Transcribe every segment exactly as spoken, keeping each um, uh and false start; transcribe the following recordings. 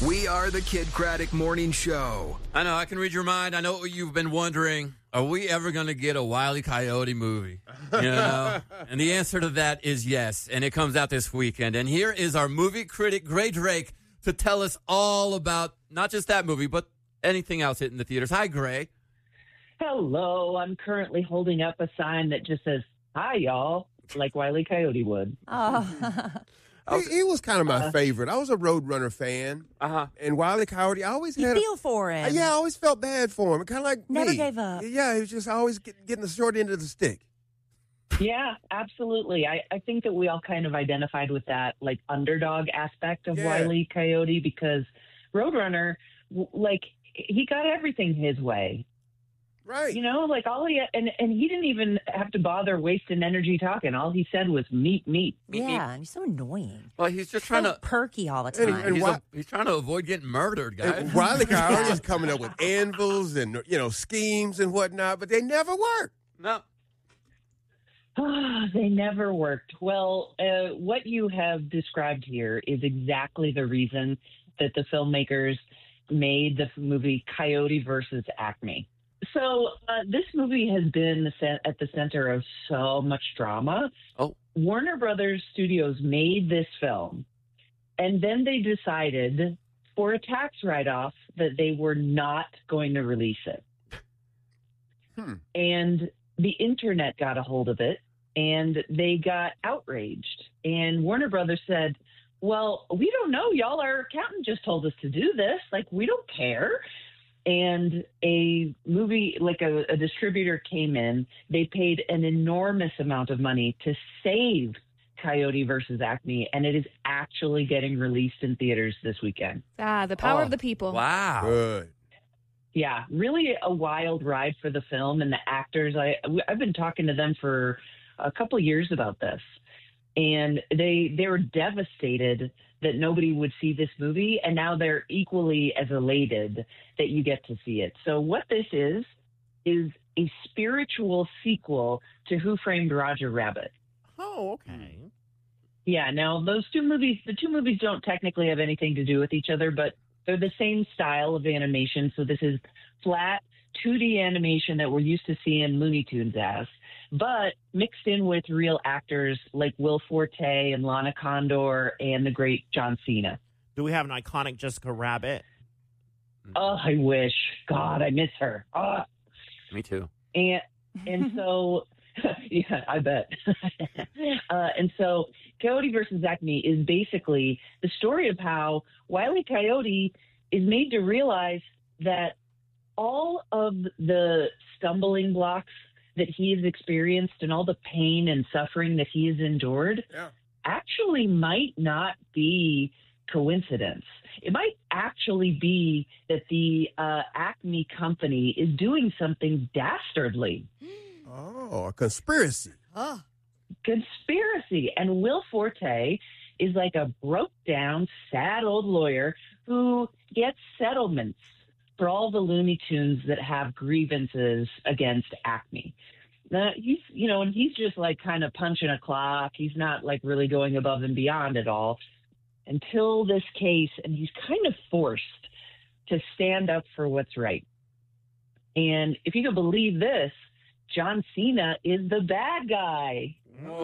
We are the Kid Craddock Morning Show. I know, I can read your mind. I know what you've been wondering. Are we ever going to get a Wile E. Coyote movie? You know? And the answer to that is yes, and it comes out this weekend. And here is our movie critic, Gray Drake, to tell us all about not just that movie, but anything else hitting the theaters. Hi, Gray. Hello. I'm currently holding up a sign that just says, "Hi, y'all," like Wile E. Coyote would. Oh. He, he was kind of my uh, favorite. I was a Roadrunner fan. Uh-huh. And Wile E. Coyote, I always you had feel a, for him. Yeah, I always felt bad for him. Kind of like Never me. gave up. Yeah, he was just always get, getting the short end of the stick. Yeah, absolutely. I, I think that we all kind of identified with that, like, underdog aspect of Yeah. Wile E. Coyote, because Roadrunner, w- like, he got everything his way. Right. You know, like, all he, and, and he didn't even have to bother wasting energy talking. All he said was meat, meat. Meat, Yeah, meat. and he's so annoying. Well, he's just trying so to perky all the And- time. and he's, why- a, he's trying to avoid getting murdered, guys. And Wile E. Coyote is coming up with anvils and, you know, schemes and whatnot, but they never work. No. Ah, they never worked. Well, uh, what you have described here is exactly the reason that the filmmakers made the movie Coyote versus Acme. So uh, this movie has been the cen- at the center of so much drama. Oh. Warner Brothers Studios made this film, and then they decided for a tax write-off that they were not going to release it. Hmm. And the internet got a hold of it, and they got outraged. And Warner Brothers said, well, we don't know. Y'all, our accountant just told us to do this. Like, we don't care. And a movie, like a, a distributor came in. They paid an enormous amount of money to save Coyote versus Acme, and it is actually getting released in theaters this weekend. Ah, the power Oh, of the people. Wow. Good. Yeah, really a wild ride for the film and the actors. I I've been talking to them for a couple years about this, and they they were devastated that nobody would see this movie, and now they're equally as elated that you get to see it. So what this is is a spiritual sequel to Who Framed Roger Rabbit. Oh, okay. Yeah, now those two movies, the two movies don't technically have anything to do with each other, but they're the same style of animation. So this is flat two D animation that we're used to seeing Looney Tunes as, but mixed in with real actors like Will Forte and Lana Condor and the great John Cena. Do we have an iconic Jessica Rabbit? Oh, I wish. God, I miss her. Oh. Me too. And and so, yeah, I bet. uh, and so, Coyote versus Acme is basically the story of how Wile E. Coyote is made to realize that all of the stumbling blocks that he has experienced and all the pain and suffering that he has endured Yeah. actually might not be coincidence. It might actually be that the uh, Acme company is doing something dastardly. Oh, a conspiracy. Oh. Conspiracy. And Will Forte is like a broke down, sad old lawyer who gets settlements for all the Looney Tunes that have grievances against Acme. Now, he's, you know, and he's just like kind of punching a clock. He's not like really going above and beyond at all until this case, and he's kind of forced to stand up for what's right. And if you can believe this, John Cena is the bad guy.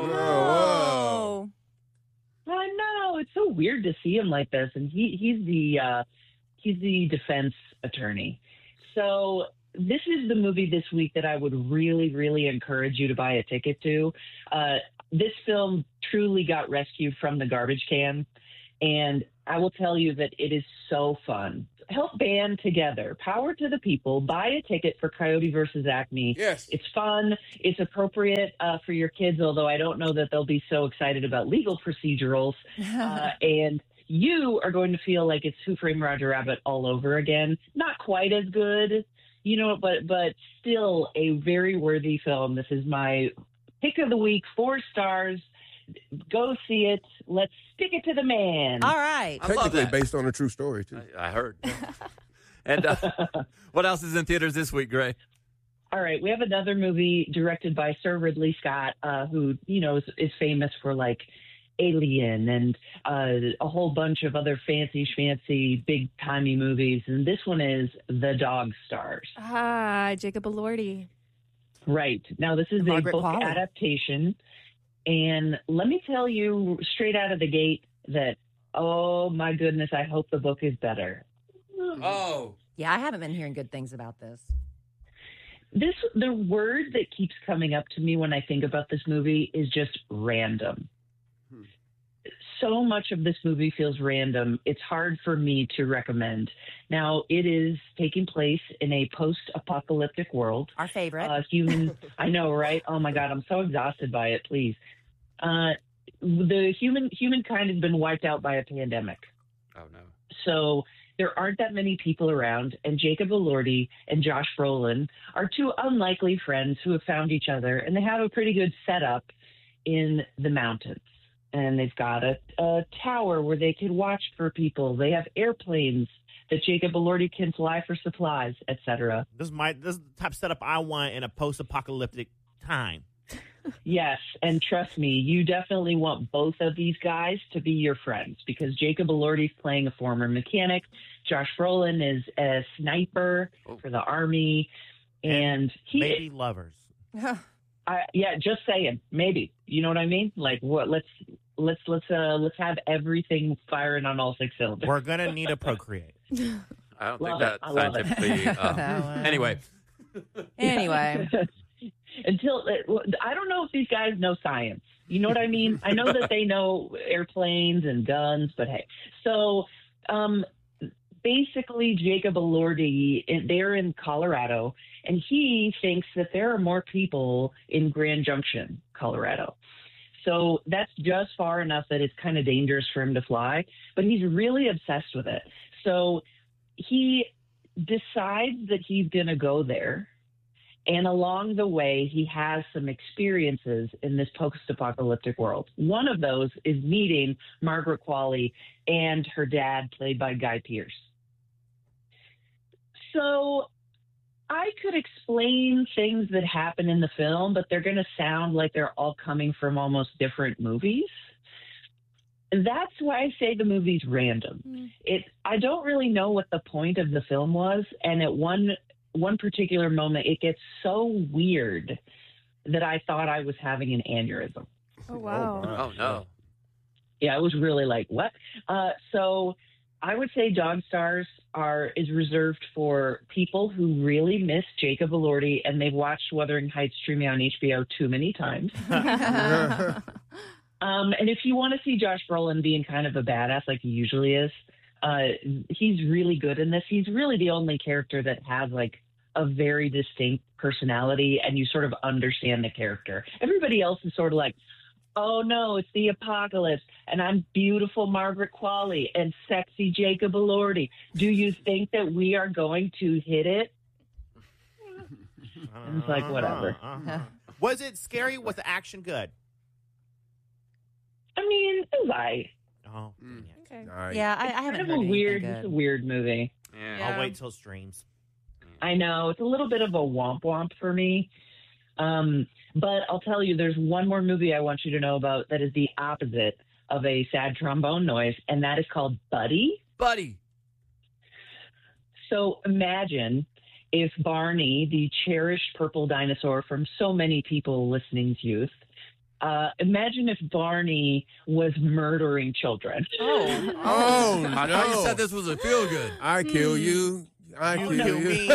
Oh. I know, it's so weird to see him like this, and he he's the uh, he's the defense attorney. So this is the movie this week that I would really, really encourage you to buy a ticket to. Uh, this film truly got rescued from the garbage can, and I will tell you that it is so fun. Help band together. Power to the people. Buy a ticket for Coyote versus Acme. Yes. It's fun. It's appropriate uh, for your kids, although I don't know that they'll be so excited about legal procedurals. Uh, and you are going to feel like it's Who Framed Roger Rabbit all over again. Not quite as good, you know, but but still a very worthy film. This is my pick of the week, four stars. Go see it. Let's stick it to the man. All right. I love Technically that. based on a true story, too. I, I heard. And uh, what else is in theaters this week, Gray? All right, we have another movie directed by Sir Ridley Scott, uh, who, you know, is, is famous for, like, Alien and uh, a whole bunch of other fancy schmancy big timey movies, and this one is The Dog Stars. Ah, Jacob Elordi. Right. Now, this is Margaret a book Qualley. adaptation, and let me tell you straight out of the gate that, oh my goodness, I hope the book is better. Oh. Yeah, I haven't been hearing good things about this. This the word that keeps coming up to me when I think about this movie is just random. Hmm. So much of this movie feels random. It's hard for me to recommend. Now, it is taking place in a post-apocalyptic world. Our favorite. Uh, human, I know, right? Oh my God, I'm so exhausted by it. Please, uh, the human humankind has been wiped out by a pandemic. Oh, no. So there aren't that many people around, and Jacob Elordi and Josh Brolin are two unlikely friends who have found each other, and they have a pretty good setup in the mountains. And they've got a, a tower where they can watch for people. They have airplanes that Jacob Elordi can fly for supplies, et cetera. This is my this is the type of setup I want in a post-apocalyptic time. Yes, and trust me, you definitely want both of these guys to be your friends because Jacob Elordi's playing a former mechanic. Josh Brolin is a sniper for the Army, and he Maybe lovers. I, yeah, just saying, maybe. You know what I mean? Like, what? Let's let's let's uh let's have everything firing on all six cylinders. We're gonna need to procreate. I don't Love think it. that I love it. scientifically. Um, anyway. Anyway. Until I don't know if these guys know science. You know what I mean? I know that they know airplanes and guns, but hey. So, um, basically, Jacob Elordi, they're in Colorado, and he thinks that there are more people in Grand Junction, Colorado. So that's just far enough that it's kind of dangerous for him to fly, but he's really obsessed with it. So he decides that he's going to go there. And along the way, he has some experiences in this post-apocalyptic world. One of those is meeting Margaret Qualley and her dad, played by Guy Pearce. So I could explain things that happen in the film, but they're going to sound like they're all coming from almost different movies. That's why I say the movie's random. Mm. It I don't really know what the point of the film was, and at one one particular moment, it gets so weird that I thought I was having an aneurysm. Oh, wow. Oh, no. Yeah, I was really like, what? Uh, so I would say Dog Stars are is reserved for people who really miss Jacob Elordi and they've watched Wuthering Heights streaming on H B O too many times. um, and if you want to see Josh Brolin being kind of a badass like he usually is, uh, he's really good in this. He's really the only character that has like a very distinct personality and you sort of understand the character. Everybody else is sort of like, oh no, it's the apocalypse and I'm beautiful Margaret Qualley and sexy Jacob Elordi. Do you think that we are going to hit it? It's like, whatever. Uh-huh. Was it scary? Was the action good? I mean, it was I. Oh, Mm. yeah. Okay. All right. Yeah, I, I It's haven't kind of heard a anything weird, good. it's a weird movie. Yeah. Yeah. I'll wait till streams. I know it's a little bit of a womp womp for me. Um, but I'll tell you, there's one more movie I want you to know about that is the opposite of a sad trombone noise, and that is called Buddy. Buddy. So imagine if Barney, the cherished purple dinosaur from so many people listening's youth, uh, imagine if Barney was murdering children. Oh. Oh, no. I thought you said this was a feel good. I kill you. I You kill know you. me.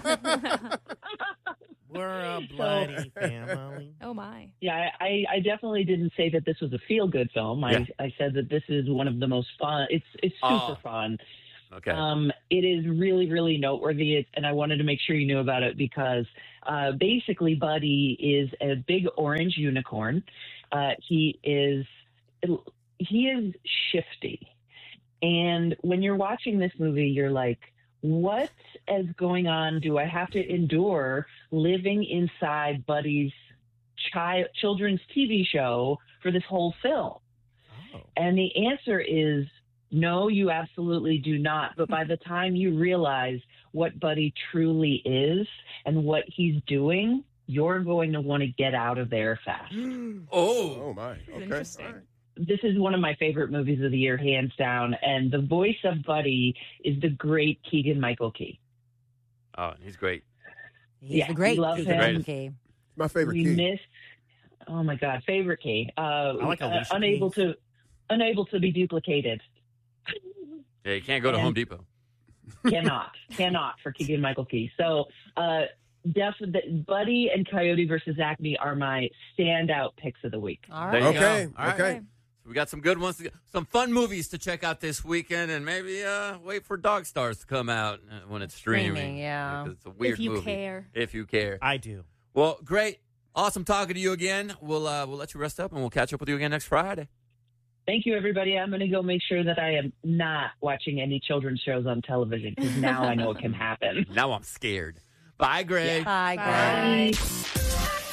We're a bloody family. Oh, my. Yeah, I, I definitely didn't say that this was a feel-good film. Yeah. I, I said that this is one of the most fun. It's it's super Oh. fun. Okay. Um, it is really, really noteworthy, it, and I wanted to make sure you knew about it because uh, basically Buddy is a big orange unicorn. Uh, he is he is shifty, and when you're watching this movie, you're like, what is going on? Do I have to endure living inside Buddy's child children's T V show for this whole film? Oh. And the answer is no, you absolutely do not. But by the time you realize what Buddy truly is and what he's doing, you're going to want to get out of there fast. Oh. Oh, my. Okay. Interesting. All right. this is one of my favorite movies of the year, hands down. And the voice of Buddy is the great Keegan-Michael Key. Oh, he's great. He's Yeah, the great. we love He's him. the greatest. Okay. My favorite We key. missed. Oh my God, favorite Key. Uh, I like uh, Alicia unable Keys. to, unable to be duplicated. Yeah, you can't go to And- Home Depot. cannot, cannot for Keegan Michael Key. So, uh, definitely, Buddy and Coyote versus Acme are my standout picks of the week. All There right. you Okay, go. All right. okay. So we got some good ones, to, some fun movies to check out this weekend, and maybe uh, wait for Dog Stars to come out uh, when it's streaming. Streaming, yeah. 'Cause It's a weird If you movie. care. If you care. I do. Well, great. Awesome talking to you again. We'll uh, we'll let you rest up, and we'll catch up with you again next Friday. Thank you, everybody. I'm going to go make sure that I am not watching any children's shows on television because now I know it can happen. Now I'm scared. Bye, Greg. Bye, Greg. Bye.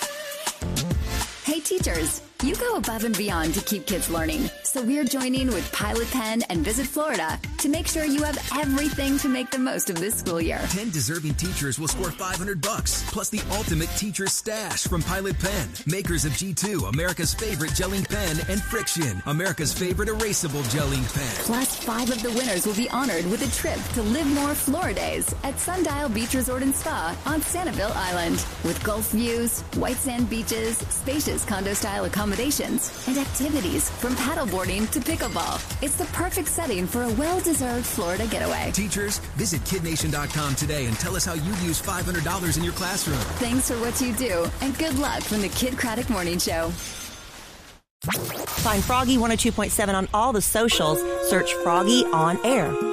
Hey teachers, you go above and beyond to keep kids learning. So we're joining with Pilot Pen and Visit Florida to make sure you have everything to make the most of this school year. ten deserving teachers will score five hundred bucks, plus the ultimate teacher stash from Pilot Pen, makers of G two, America's favorite gelling pen, and Friction, America's favorite erasable gelling pen. Plus, five of the winners will be honored with a trip to Live More Floridays at Sundial Beach Resort and Spa on Sanibel Island. With Gulf views, white sand beaches, spacious condo-style accommodations, and activities from paddleboarding to pickleball. It's the perfect setting for a well-deserved Florida getaway. Teachers, visit kid nation dot com today and tell us how you use five hundred dollars in your classroom. Thanks for what you do, and good luck from the Kid Craddock Morning Show. Find Froggy one oh two point seven on all the socials. Search Froggy on Air.